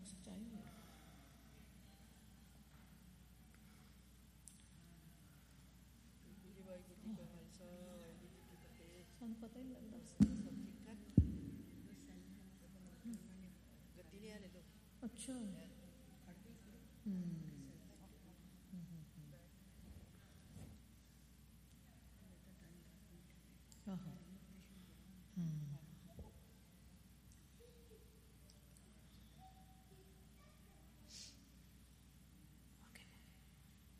ਸੱਚਾਈ ਹੈ। ਵਾਹਿਗੁਰੂ ਜੀ ਕਾ ਖਾਲਸਾ, ਵਾਹਿਗੁਰੂ ਜੀ ਕੀ ਫਤਿਹ। ਸਾਨੂੰ ਪਤਾ ਹੀ ਨਹੀਂ ਲੱਗਦਾ। ਸਭ ਠੀਕ ਠਾਕ। ਗੱਡੀ ਲਿਆ ਲੈ ਲਓ। ਅੱਛਾ।